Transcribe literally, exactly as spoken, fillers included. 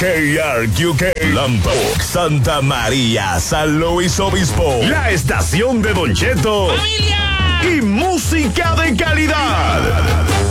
K R Q K, Lambok, Santa María, San Luis Obispo, la estación de Don Cheto. ¡Familia!